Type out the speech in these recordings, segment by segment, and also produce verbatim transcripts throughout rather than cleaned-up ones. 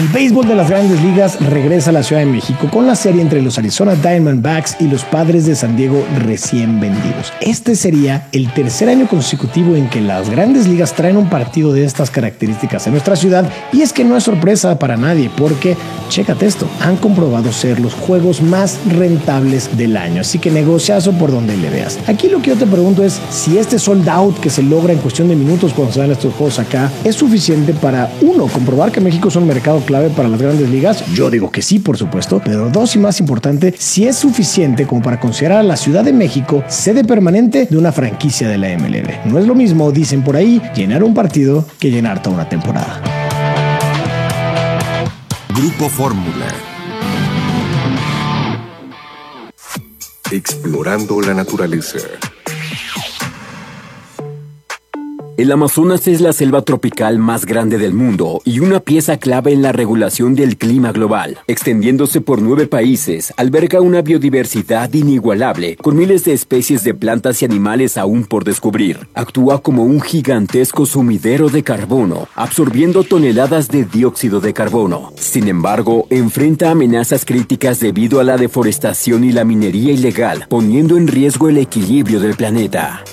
El béisbol de las Grandes Ligas regresa a la Ciudad de México con la serie entre los Arizona Diamondbacks y los Padres de San Diego recién vendidos. Este sería el tercer año consecutivo en que las Grandes Ligas traen un partido de estas características en nuestra ciudad, y es que no es sorpresa para nadie porque, chécate esto, han comprobado ser los juegos más rentables del año, así que negociazo por donde le veas. Aquí lo que yo te pregunto es si este sold out que se logra en cuestión de minutos cuando se dan estos juegos acá es suficiente para, uno, comprobar que México es un mercado clave para las Grandes Ligas. Yo digo que sí, por supuesto, pero dos, y más importante, si es suficiente como para considerar a la Ciudad de México sede permanente de una franquicia de la M L B. No es lo mismo, dicen por ahí, llenar un partido que llenar toda una temporada. Grupo Fórmula. Explorando la naturaleza. El Amazonas es la selva tropical más grande del mundo y una pieza clave en la regulación del clima global. Extendiéndose por nueve países, alberga una biodiversidad inigualable, con miles de especies de plantas y animales aún por descubrir. Actúa como un gigantesco sumidero de carbono, absorbiendo toneladas de dióxido de carbono. Sin embargo, enfrenta amenazas críticas debido a la deforestación y la minería ilegal, poniendo en riesgo el equilibrio del planeta.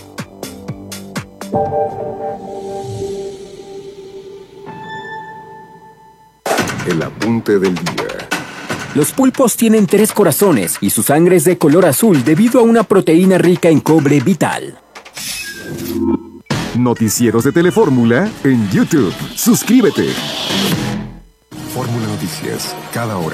El apunte del día. Los pulpos tienen tres corazones y su sangre es de color azul debido a una proteína rica en cobre vital. Noticieros de Telefórmula en YouTube. Suscríbete. Fórmula Noticias, cada hora.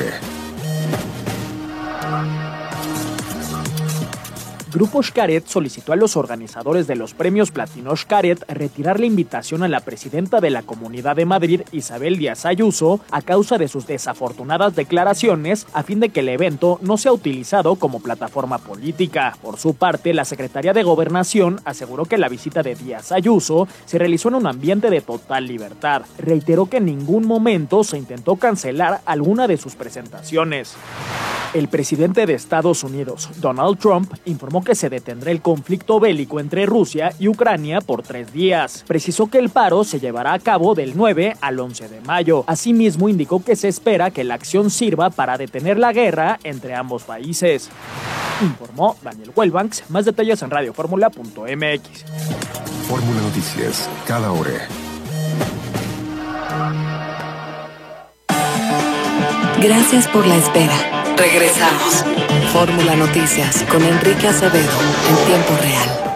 Grupo Xcaret solicitó a los organizadores de los premios Platino Xcaret retirar la invitación a la presidenta de la Comunidad de Madrid, Isabel Díaz Ayuso, a causa de sus desafortunadas declaraciones, a fin de que el evento no sea utilizado como plataforma política. Por su parte, la Secretaría de Gobernación aseguró que la visita de Díaz Ayuso se realizó en un ambiente de total libertad. Reiteró que en ningún momento se intentó cancelar alguna de sus presentaciones. El presidente de Estados Unidos, Donald Trump, informó que se detendrá el conflicto bélico entre Rusia y Ucrania por tres días. Precisó que el paro se llevará a cabo del nueve al once de mayo. Asimismo, indicó que se espera que la acción sirva para detener la guerra entre ambos países. Informó Daniel Wellbanks. Más detalles en radio fórmula punto m x. Fórmula Noticias, cada hora. Gracias por la espera. Regresamos. Fórmula Noticias con Enrique Acevedo en tiempo real.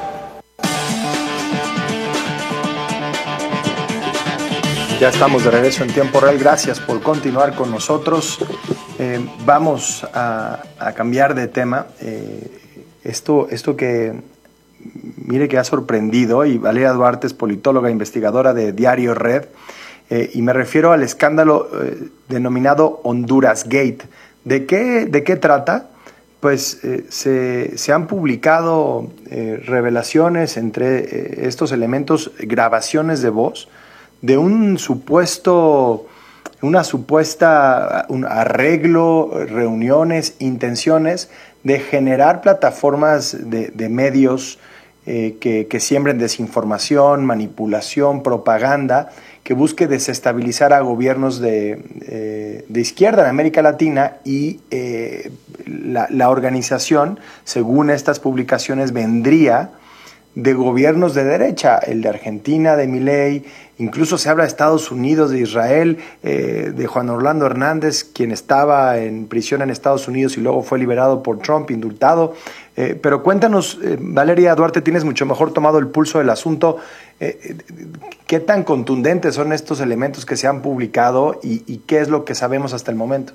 Ya estamos de regreso en tiempo real. Gracias por continuar con nosotros. Eh, vamos a, a cambiar de tema. Eh, esto, esto que, mire que ha sorprendido, y Valeria Duarte es politóloga e investigadora de Diario Red, eh, y me refiero al escándalo eh, denominado Honduras Gate. ¿De qué, de qué trata? Pues eh, se, se han publicado eh, revelaciones entre eh, estos elementos, grabaciones de voz de un supuesto, una supuesta un arreglo, reuniones, intenciones de generar plataformas de, de medios eh, que, que siembren desinformación, manipulación, propaganda, que busque desestabilizar a gobiernos de, eh, de izquierda en América Latina, y eh, la, la organización, según estas publicaciones, vendría de gobiernos de derecha, el de Argentina, de Milei, incluso se habla de Estados Unidos, de Israel, eh, de Juan Orlando Hernández, quien estaba en prisión en Estados Unidos y luego fue liberado por Trump, indultado. Eh, pero cuéntanos, eh, Valeria Duarte, tienes mucho mejor tomado el pulso del asunto. Eh, ¿Qué tan contundentes son estos elementos que se han publicado y, y qué es lo que sabemos hasta el momento?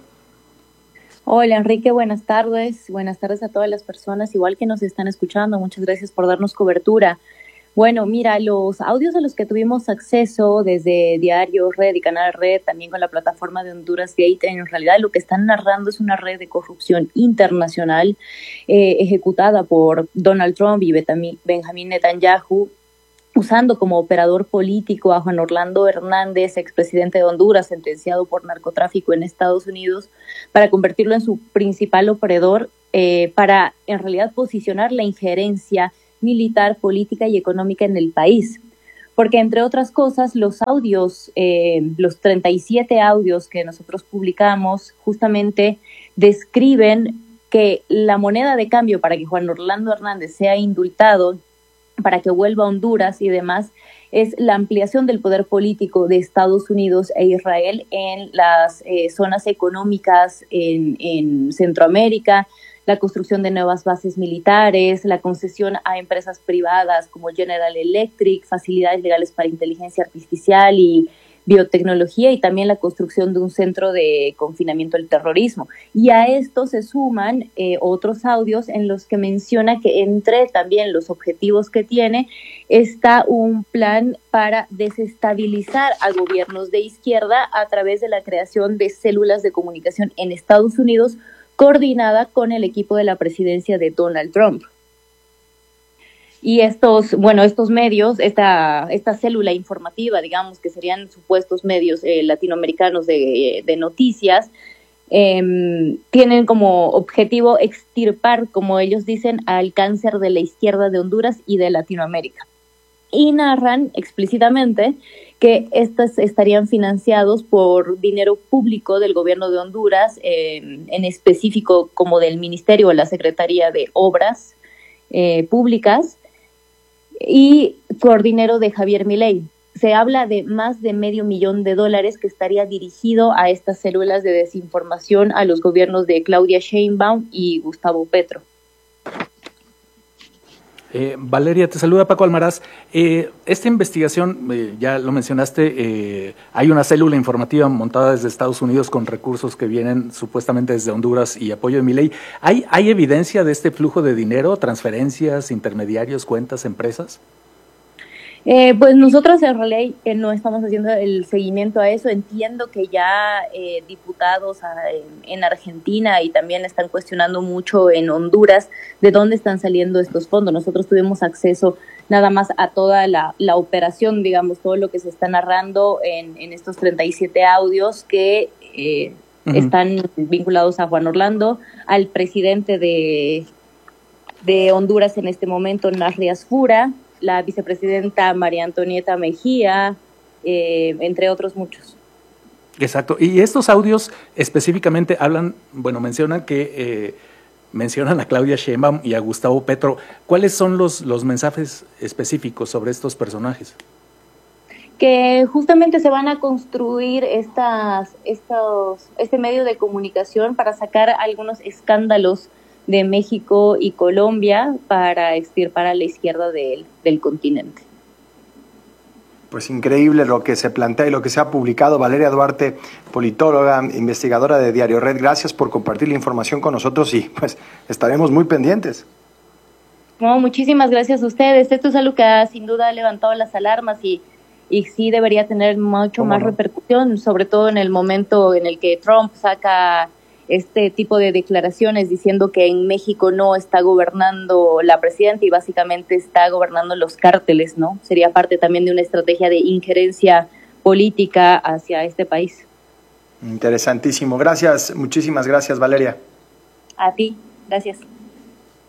Hola Enrique, buenas tardes. Buenas tardes a todas las personas, igual que nos están escuchando. Muchas gracias por darnos cobertura. Bueno, mira, los audios a los que tuvimos acceso desde Diario Red y Canal Red, también con la plataforma de Honduras Gate, en realidad lo que están narrando es una red de corrupción internacional eh, ejecutada por Donald Trump y Benjamín Netanyahu, usando como operador político a Juan Orlando Hernández, expresidente de Honduras, sentenciado por narcotráfico en Estados Unidos, para convertirlo en su principal operador, eh, para en realidad posicionar la injerencia militar, política y económica en el país. porque entre otras cosas los audios, eh, los treinta y siete audios que nosotros publicamos justamente describen que la moneda de cambio para que Juan Orlando Hernández sea indultado, para que vuelva a Honduras y demás, es la ampliación del poder político de Estados Unidos e Israel en las eh, zonas económicas en, en Centroamérica, la construcción de nuevas bases militares, la concesión a empresas privadas como General Electric, facilidades legales para inteligencia artificial y biotecnología, y también la construcción de un centro de confinamiento del terrorismo. Y a esto se suman eh, otros audios en los que menciona que entre también los objetivos que tiene está un plan para desestabilizar a gobiernos de izquierda a través de la creación de células de comunicación en Estados Unidos, coordinada con el equipo de la presidencia de Donald Trump. Y estos, bueno, estos medios, esta, esta célula informativa, digamos, que serían supuestos medios eh, latinoamericanos de, de noticias, eh, tienen como objetivo extirpar, como ellos dicen, al cáncer de la izquierda de Honduras y de Latinoamérica. Y narran explícitamente que estos estarían financiados por dinero público del gobierno de Honduras, eh, en específico como del Ministerio o la Secretaría de Obras eh, Públicas, y por dinero de Javier Milei. Se habla de más de medio millón de dólares que estaría dirigido a estas células de desinformación a los gobiernos de Claudia Sheinbaum y Gustavo Petro. Eh, Valeria, te saluda Paco Almaraz. Eh, esta investigación, eh, ya lo mencionaste, eh, hay una célula informativa montada desde Estados Unidos con recursos que vienen supuestamente desde Honduras y apoyo de Milei. ¿Hay, ¿Hay evidencia de este flujo de dinero, transferencias, intermediarios, cuentas, empresas? Eh, pues nosotros en realidad eh, no estamos haciendo el seguimiento a eso. Entiendo que ya eh, diputados a, en, en Argentina y también están cuestionando mucho en Honduras de dónde están saliendo estos fondos. Nosotros tuvimos acceso nada más a toda la, la operación, digamos, todo lo que se está narrando en, en estos treinta y siete audios que eh, uh-huh. están vinculados a Juan Orlando, al presidente de, de Honduras en este momento, Nasri Asfura, la vicepresidenta María Antonieta Mejía, eh, entre otros muchos. Exacto. Y estos audios específicamente hablan, bueno, mencionan que eh, mencionan a Claudia Sheinbaum y a Gustavo Petro. ¿Cuáles son los, los mensajes específicos sobre estos personajes? Que justamente se van a construir estas, estos, este medio de comunicación para sacar algunos escándalos de México y Colombia para extirpar a la izquierda del, del continente. Pues increíble lo que se plantea y lo que se ha publicado. Valeria Duarte, politóloga, investigadora de Diario Red, gracias por compartir la información con nosotros y pues estaremos muy pendientes. No, muchísimas gracias a ustedes. Esto es algo que ha, sin duda ha levantado las alarmas y, y sí debería tener mucho más no? repercusión, sobre todo en el momento en el que Trump saca este tipo de declaraciones diciendo que en México no está gobernando la presidenta y básicamente está gobernando los cárteles, ¿no? Sería parte también de una estrategia de injerencia política hacia este país. Interesantísimo. Gracias, muchísimas gracias, Valeria. A ti, gracias.